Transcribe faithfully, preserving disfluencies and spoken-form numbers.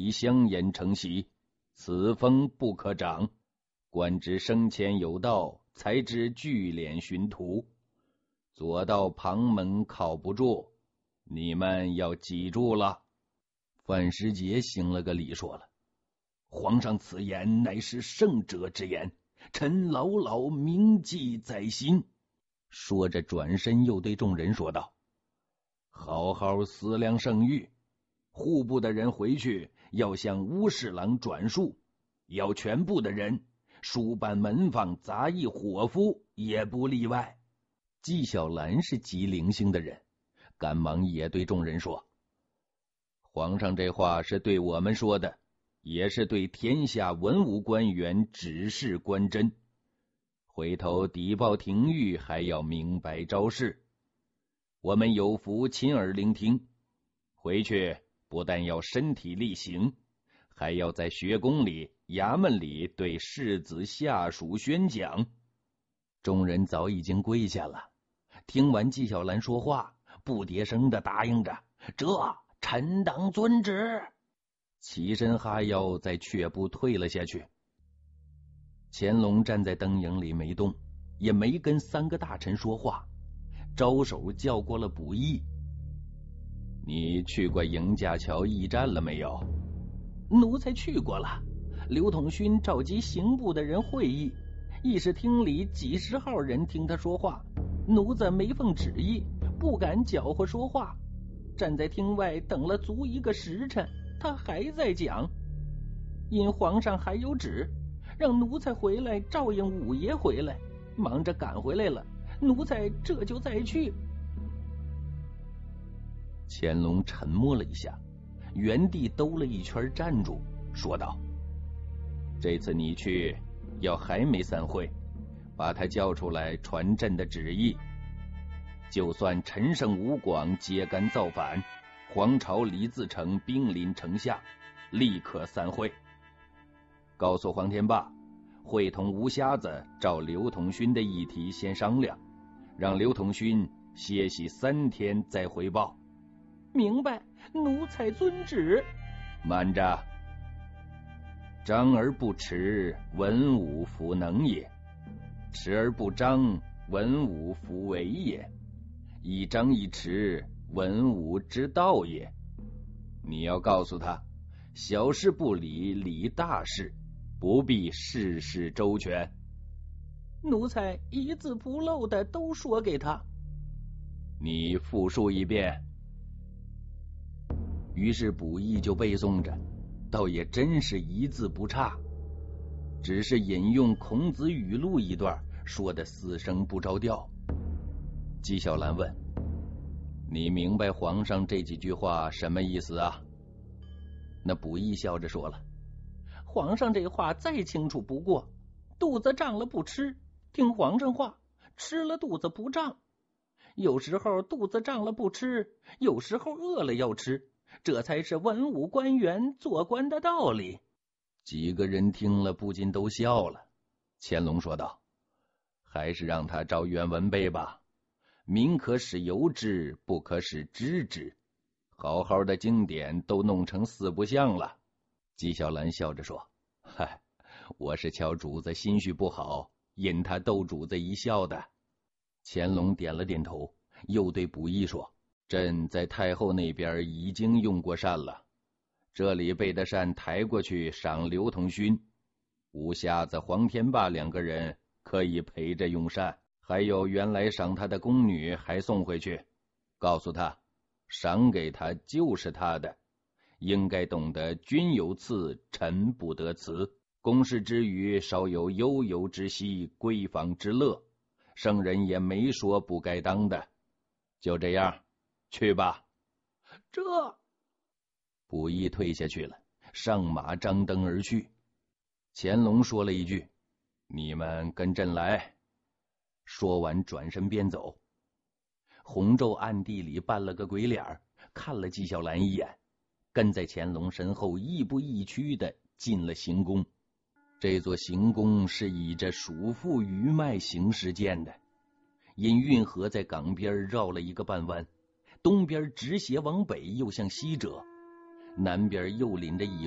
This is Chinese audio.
以香烟承袭，此风不可长。官知生前有道，才知聚敛寻途。左道旁门靠不住，你们要记住了。范师杰行了个礼，说了：皇上此言乃是圣者之言，臣牢牢铭记在心。说着转身又对众人说道：好好思量圣谕，户部的人回去要向乌侍郎转述，要全部的人，书办门房杂役伙夫也不例外。纪晓岚是极灵性的人，赶忙也对众人说：皇上这话是对我们说的，也是对天下文武官员指示观真。回头抵报廷谕还要明白招式，我们有福亲耳聆听。回去不但要身体力行，还要在学宫里、衙门里对世子下属宣讲。众人早已经跪下了，听完纪晓岚说话，不迭声地答应着：这臣等遵旨。起身哈腰，在却步退了下去。乾隆站在灯影里没动，也没跟三个大臣说话，招手叫过了卜义：你去过迎驾桥驿站了没有？奴才去过了。刘统勋召集刑部的人会议，议事厅里几十号人听他说话，奴子没奉旨意，不敢搅和说话，站在厅外等了足一个时辰，他还在讲。因皇上还有旨，让奴才回来照应五爷回来，忙着赶回来了，奴才这就再去。乾隆沉默了一下，原地兜了一圈站住，说道：这次你去要还没散会，把他叫出来传朕的旨意。就算陈胜吴广揭竿造反，黄巢李自成兵临城下，立刻散会。告诉黄天霸，会同吴瞎子照刘统勋的议题先商量，让刘统勋歇息三天再回报。明白，奴才遵旨。慢着，张而不弛，文武弗能也；弛而不张，文武弗为也。一张一弛，文武之道也。你要告诉他，小事不理，理大事，不必事事周全。奴才一字不漏的都说给他。你复述一遍。于是卜义就背诵着，倒也真是一字不差，只是引用孔子语录一段，说的四声不着调。纪晓岚问：你明白皇上这几句话什么意思啊？那卜义笑着说了：皇上这话再清楚不过，肚子胀了不吃，听皇上话；吃了肚子不胀。有时候肚子胀了不吃，有时候饿了要吃，这才是文武官员做官的道理。几个人听了不禁都笑了。乾隆说道：还是让他照原文背吧，民可使由之，不可使知之。好好的经典都弄成四不像了。纪晓岚笑着说：嗨，我是瞧主子心绪不好，引他逗主子一笑的。乾隆点了点头，又对卜义说：朕在太后那边已经用过膳了，这里备的膳抬过去赏刘统勋，吴瞎子、黄天霸两个人可以陪着用膳，还有原来赏他的宫女还送回去，告诉他，赏给他就是他的，应该懂得君有赐，臣不得辞。公事之余，稍有悠游之息，闺房之乐，圣人也没说不该当的。就这样，去吧。这卜义退下去了，上马张灯而去。乾隆说了一句：你们跟朕来。说完转身便走。洪昼暗地里扮了个鬼脸，看了纪晓岚一眼，跟在乾隆身后亦步亦趋的进了行宫。这座行宫是以着蜀妇余脉行事建的，因运河在港边绕了一个半弯，东边直斜往北又向西折，南边又临着一